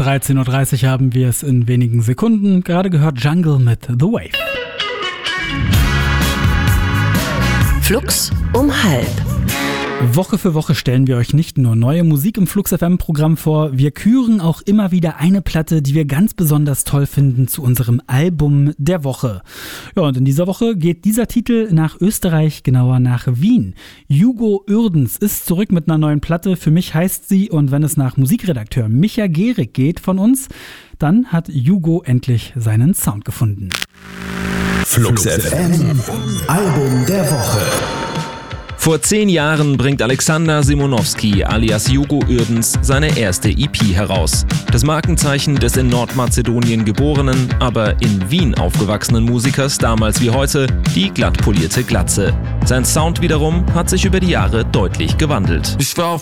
13.30 Uhr haben wir es in wenigen Sekunden. Gerade gehört Jungle mit The Wave. Flux um 12:30. Woche für Woche stellen wir euch nicht nur neue Musik im Flux FM-Programm vor, wir küren auch immer wieder eine Platte, die wir ganz besonders toll finden, zu unserem Album der Woche. Ja, und in dieser Woche geht dieser Titel nach Österreich, genauer nach Wien. Hugo Uerdens ist zurück mit einer neuen Platte. Für mich heißt sie, und wenn es nach Musikredakteur Micha Gehrig geht von uns, dann hat Hugo endlich seinen Sound gefunden. Flux FM Album der Woche. Vor 10 Jahren bringt Alexander Simonowski alias Hugo Uerdens seine erste EP heraus. Das Markenzeichen des in Nordmazedonien geborenen, aber in Wien aufgewachsenen Musikers, damals wie heute, die glatt polierte Glatze. Sein Sound wiederum hat sich über die Jahre deutlich gewandelt. Ich war auf